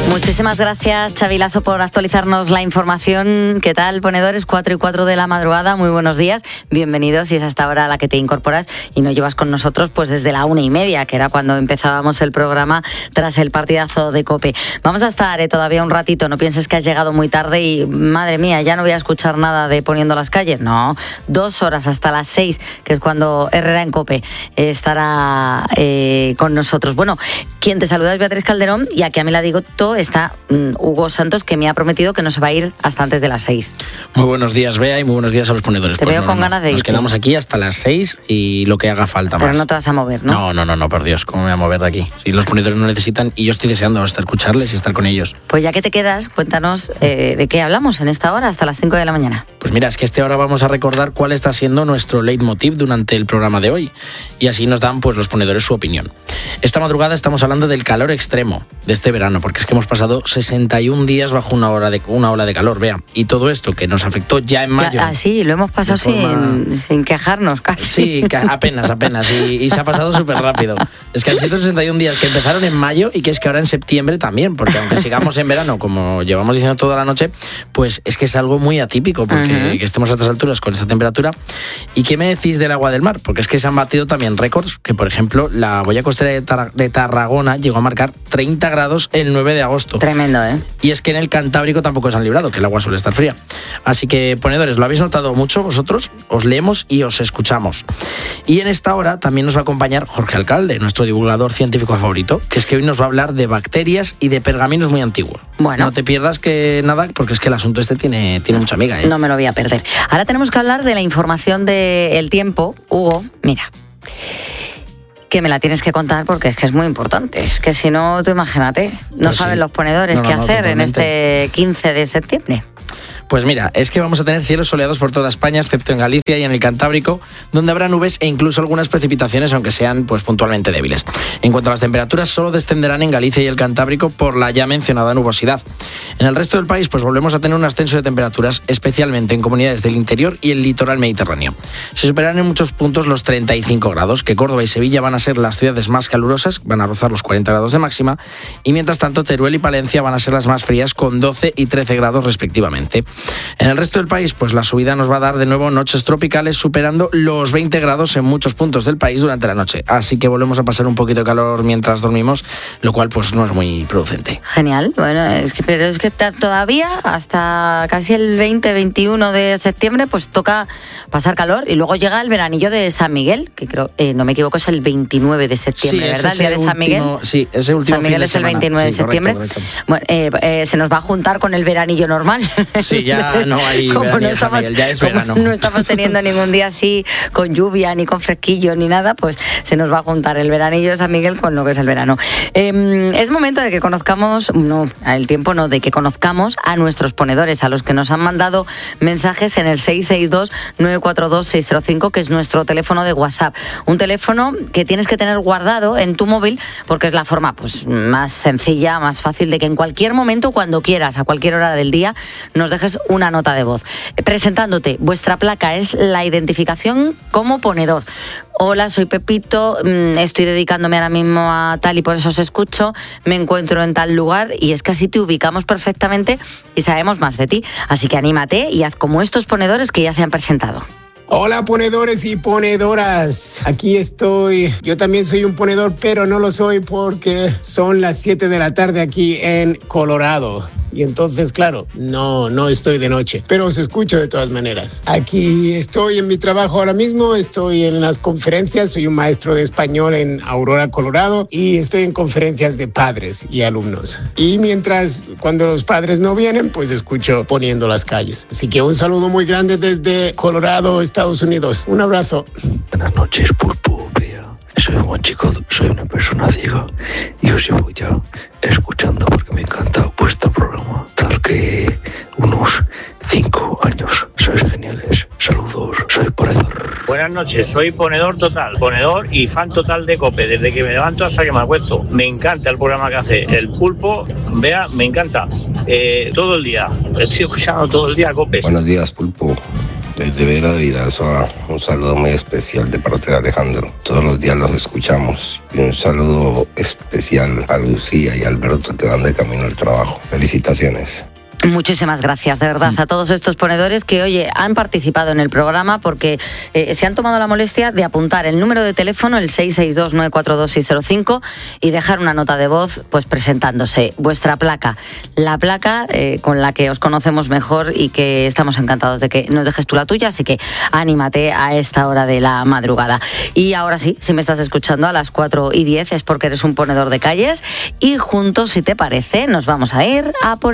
Muchísimas gracias, Xavi Lasso, por actualizarnos la información. ¿Qué tal, ponedores? 4:04 de la madrugada, muy buenos días. Bienvenidos, si es hasta ahora a la que te incorporas y no llevas con nosotros pues desde la 1:30, que era cuando empezábamos el programa tras el partidazo de COPE. Vamos a estar todavía un ratito, no pienses que has llegado muy tarde y, madre mía, ya no voy a escuchar nada de Poniendo las Calles. No, 2 horas hasta las 6, que es cuando Herrera en COPE estará con nosotros. Bueno, quien te saluda es Beatriz Calderón y aquí a mi ladito está Hugo Santos, que me ha prometido que no se va a ir hasta antes de las 6. Muy buenos días, Bea, y muy buenos días a los ponedores. Te veo con ganas de irte. Nos quedamos aquí hasta las 6 y lo que haga falta. Pero más. no te vas a mover, ¿no? No, por Dios, ¿cómo me voy a mover de aquí? Si los ponedores no necesitan, y yo estoy deseando hasta escucharles y estar con ellos. Pues ya que te quedas, cuéntanos de qué hablamos en esta hora hasta las 5 de la mañana. Pues mira, es que ahora vamos a recordar cuál está siendo nuestro leitmotiv durante el programa de hoy, y así nos dan pues los ponedores su opinión. Esta madrugada estamos hablando del calor extremo de este verano, porque es que hemos pasado 61 días bajo una ola de calor, Bea, y todo esto que nos afectó ya en mayo. Sí, lo hemos pasado sin quejarnos casi. Sí, apenas, y se ha pasado súper rápido. Es que han sido 61 días que empezaron en mayo y que es que ahora en septiembre también, porque aunque sigamos en verano, como llevamos diciendo toda la noche, pues es que es algo muy atípico, porque que estemos a estas alturas con esta temperatura. ¿Y qué me decís del agua del mar? Porque es que se han batido también récords, que por ejemplo la boya costera de Tarragona llegó a marcar 30 grados el 9 de agosto. Tremendo, ¿eh? Y es que en el Cantábrico tampoco se han librado, que el agua suele estar fría. Así que, ponedores, ¿lo habéis notado mucho vosotros? Os leemos y os escuchamos. Y en esta hora también nos va a acompañar Jorge Alcalde, nuestro divulgador científico favorito, que es que hoy nos va a hablar de bacterias y de pergaminos muy antiguos. Bueno. No te pierdas que nada, porque es que el asunto tiene mucha amiga, ¿eh? No me lo voy a perder. Ahora tenemos que hablar de la información del tiempo. Hugo, mira, que me la tienes que contar porque es que es muy importante. Es que si no, tú imagínate, no pues saben los ponedores qué hacer totalmente en este 15 de septiembre. Pues mira, es que vamos a tener cielos soleados por toda España, excepto en Galicia y en el Cantábrico, donde habrá nubes e incluso algunas precipitaciones, aunque sean pues puntualmente débiles. En cuanto a las temperaturas, solo descenderán en Galicia y el Cantábrico por la ya mencionada nubosidad. En el resto del país, pues volvemos a tener un ascenso de temperaturas, especialmente en comunidades del interior y el litoral mediterráneo. Se superarán en muchos puntos los 35 grados, que Córdoba y Sevilla van a ser las ciudades más calurosas, van a rozar los 40 grados de máxima, y mientras tanto Teruel y Palencia van a ser las más frías, con 12 y 13 grados respectivamente. En el resto del país, pues la subida nos va a dar de nuevo noches tropicales superando los 20 grados en muchos puntos del país durante la noche. Así que volvemos a pasar un poquito de calor mientras dormimos, lo cual pues no es muy producente. Genial. Bueno, pero es que todavía hasta casi el 20-21 de septiembre pues toca pasar calor y luego llega el veranillo de San Miguel, que creo, no me equivoco, es el 29 de septiembre, sí, ¿verdad? El día de San Miguel. Sí, ese último San Miguel es el 29 de septiembre. Correcto. Bueno, se nos va a juntar con el veranillo normal. Sí, ya no hay veranillo de San Miguel, ya es verano. No estamos teniendo ningún día así con lluvia, ni con fresquillo, ni nada, pues se nos va a juntar el veranillo de San Miguel con lo que es el verano. Es momento de que conozcamos, de que conozcamos a nuestros ponedores, a los que nos han mandado mensajes en el 662-942-605, que es nuestro teléfono de WhatsApp. Un teléfono que tienes que tener guardado en tu móvil porque es la forma pues más sencilla, más fácil de que en cualquier momento, cuando quieras, a cualquier hora del día, nos dejes una nota de voz. Presentándote, vuestra placa es la identificación como ponedor. Hola, soy Pepito, estoy dedicándome ahora mismo a tal y por eso os escucho, me encuentro en tal lugar, y es que así te ubicamos perfectamente y sabemos más de ti. Así que anímate y haz como estos ponedores que ya se han presentado. Hola, ponedores y ponedoras, aquí estoy. Yo también soy un ponedor, pero no lo soy porque son las 7 de la tarde aquí en Colorado. Y entonces, claro, no estoy de noche, pero os escucho de todas maneras. Aquí estoy en mi trabajo ahora mismo, estoy en las conferencias, soy un maestro de español en Aurora, Colorado, y estoy en conferencias de padres y alumnos. Y cuando los padres no vienen, pues escucho Poniendo las Calles. Así que un saludo muy grande desde Colorado, Estados Unidos. Un abrazo. Buenas noches, Pulpo, Bea. Soy Juan Chico, soy una persona ciega y os llevo ya escuchando porque me encanta vuestro programa. Tal que unos 5 años. Sois geniales. Saludos, soy ponedor. Buenas noches, soy ponedor total, ponedor y fan total de COPE. Desde que me levanto hasta que me acuesto. Me encanta el programa que hace el Pulpo. Vea, me encanta. Todo el día. Estoy escuchando todo el día COPE. Buenos días, Pulpo. Desde Vera de Vidasoa, un saludo muy especial de parte de Alejandro. Todos los días los escuchamos. Y un saludo especial a Lucía y a Alberto que van de camino al trabajo. Felicitaciones. Muchísimas gracias, de verdad, a todos estos ponedores que, oye, han participado en el programa porque se han tomado la molestia de apuntar el número de teléfono, el 662-942-605, y dejar una nota de voz, pues presentándose. Vuestra placa, la placa con la que os conocemos mejor y que estamos encantados de que nos dejes tú la tuya, así que anímate a esta hora de la madrugada. Y ahora sí, si me estás escuchando a las 4:10 es porque eres un ponedor de calles y juntos, si te parece, nos vamos a ir a por